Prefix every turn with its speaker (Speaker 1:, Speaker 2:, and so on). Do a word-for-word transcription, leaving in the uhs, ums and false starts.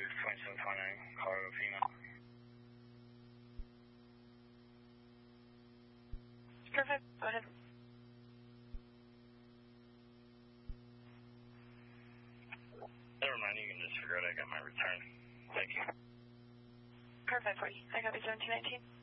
Speaker 1: twenty-seven twenty-nine, Colorado female.
Speaker 2: Perfect, go ahead.
Speaker 1: Never mind, you can disregard, I got my return. Thank you.
Speaker 2: Perfect, forty. I got the seventeen nineteen.